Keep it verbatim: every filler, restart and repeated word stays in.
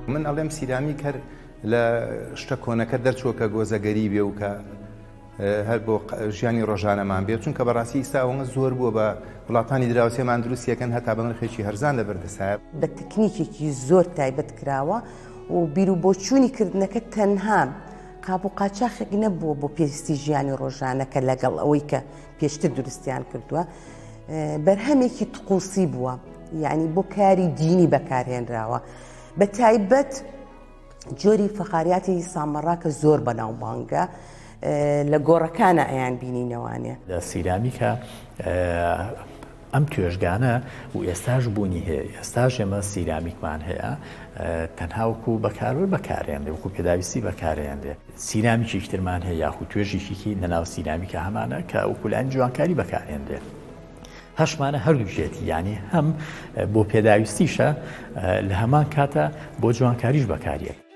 من ئەڵێم سیرامیک هەر لە شتە کۆنەکە دەرچووکە گۆزەگەری بێ و کە هەر بۆ ژیانی ڕۆژانەمان بێت، چونکە بەڕاستی ئێستا ئەوەنە زۆر بووە بە وڵاتانی دراوسێمان دروستیەکەن هەتا بە نرخێکی هەرزان لەبەردەسایە بە تکنیکێکی زۆر تایبەت کراوە و بیر و بۆچوونی کردنەکە تەنها قاب و قاچاقێک نەبووە بۆ پێویستی ژیانی ڕۆژانەکە لەگەڵ ئەوەی کە پێشتر دروستیان کردووە، بەرهەمێکی تقوسی بووە، یعنی بۆ کاری دینی بەکارهێنراوە، بە تایبەت جۆری فەقاریاتی سامەڕا کە زۆر بەناوبانگە لە گۆڕەکانە ئەیان بینینەوانێ. لە سیرامیکە ئەم توێژگانە و ئێستاش بوونی هەیە، ئێستاش ئێمە سیرامیکمان هەیە، تەنها وەکو بەکارەوە بەکارێنێ، وەکو پێداویستی بەکارێنێ. سیرامیکی ترمان هەیە یاخود توێژێکی لەناو سیرامیکە هەمانە کە وەکولانی جوانکاری بەکارێنێ. هەشمانە هەردووشێتی، یعنی هەم بۆ پێداویستیشە لە هەمان کاتە بۆ جوانکاریش بەکارێت.